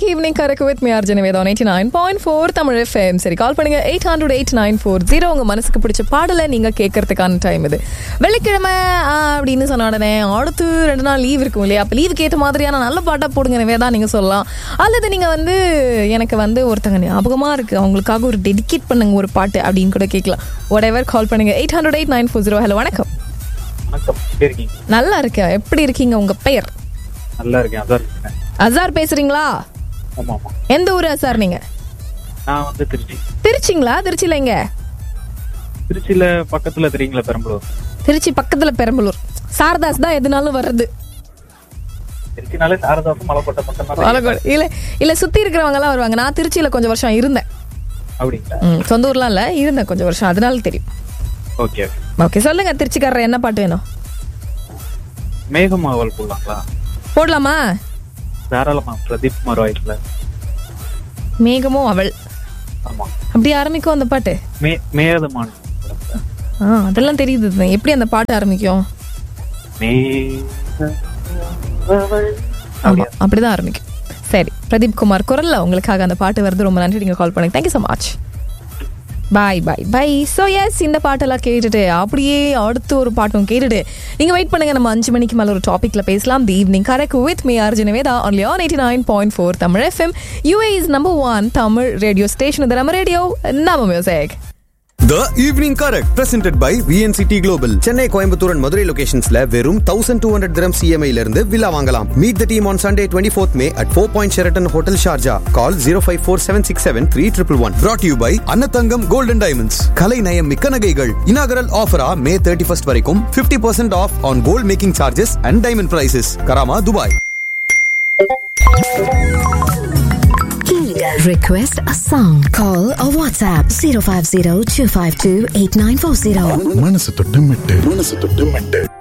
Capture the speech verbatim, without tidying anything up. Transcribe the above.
இன்னைக்கு evening correct with me RJ Nivetha eighty nine point four Tamil FM. சரி, கால் பண்ணுங்க eight hundred eight nine four zero. உங்க மனசுக்கு பிடிச்ச பாடலை நீங்க கேட்கறதுக்கான டைம் இது. வெள்ளிக்கிழமை அப்படின்னு சொன்ன உடனே அடுத்து ரெண்டு நாள் லீவ் இருக்கும் இல்லையா? அப்போ லீவுக்கு ஏற்ற மாதிரியான நல்ல பாட்டா போடுங்க நிவேதா நீங்க சொல்லலாம். அல்லது நீங்க வந்து எனக்கு வந்து ஒருத்தங்க ஞாபகமா இருக்கு, அவங்களுக்காக ஒரு டெடிகேட் பண்ணுங்க ஒரு பாட்டு அப்படின்னு கூட கேட்கலாம். வாட் எவர், கால் பண்ணுங்க eight hundred eight nine four zero. Hello, வணக்கம். நல்லா இருக்கேன். எப்படி இருக்கீங்க? உங்க பெயர்? நல்லா இருக்கேன். அசார் இருக்கேன். அசார் பேசுறீங்களா? ஆமா ஆமா. எந்த ஊரு அசார் நீங்க? நான் வந்து திருச்சி. திருச்சிங்களா? திருச்சியில எங்க? திருச்சியில பக்கத்துல தெரியுங்களா, பெரம்பலூர். திருச்சி பக்கத்துல பெரம்பலூர். சாரதாஸ் தான் எதுனாலும் வர்றது. திருச்சினாலே சாரதாஸ் மலைக்கோட்டை மட்டும் தான். மலைக்கோட்டை இல்ல இல்ல, சுத்தி இருக்கிறவங்க எல்லாம் வருவாங்க. நான் திருச்சியில கொஞ்சம் வருஷம் இருந்தேன். அப்படிங்களா? சொந்த ஊர்லாம் இல்ல, இருந்தேன் கொஞ்சம் வருஷம், அதனால தெரியும். ஓகே ஓகே, சொல்லுங்க. திருச்சிக்காரர் என்ன பாட்டு வேணும்? மேகமாவல் போடலாங்களா? போடலாமா? தாராளமா. பிரதீப் குமார் வாய்ஸ்ல மேகமோ அவள். ஆமா, அப்படி ஆரம்பிக்கும் அந்த பாட்டு. மே மேகமான். ஆ, அதெல்லாம் தெரியுது. எப்படி அந்த பாட்டு ஆரம்பிக்கும்? ஆமா, அப்படிதான் ஆரம்பிக்கும். சரி, பிரதீப் குமார் குரல்ல உங்களுக்காக அந்த பாட்டு வருது. ரொம்ப நன்றி, நீங்க கால் பண்ணுங்க. Thank you so much. பாய் பாய் பாய். ஸோ எஸ், இந்த பாட்டெல்லாம் கேட்டுட்டு அப்படியே அடுத்து ஒரு பாட்டும் கேட்டுட்டு நீங்கள் வெயிட் பண்ணுங்க. நம்ம அஞ்சு மணிக்கு மேலே ஒரு டாப்பிக்கில் பேசலாம். தி evening correct with me RJ Nivetha only on eighty nine point four Tamil FM. UA is number one Tamil radio station. இது நம்ம ரேடியோ, நம்ம music. The Evening Correct presented by V N C T Global. Chennai, Coimbatore and Madurai locations-ல வெறும் twelve hundred dirham C M I ல இருந்து villa வாங்கலாம். Meet the team on Sunday twenty-fourth May at Four Point Sheraton Hotel Sharjah. Call zero five four seven six seven three one one one. Brought to you by Annathangam Gold and Diamonds. கலை நயம் மிக்க நகைகள். Inaugural offer-ஆ May thirty-first வரைக்கும் fifty percent off on gold making charges and diamond prices. Karama, Dubai. Request a song. Call or WhatsApp zero five zero two five two eight nine four zero. மனசு தொட்டு மெட்டு மனசு தொட்டு மெட்டு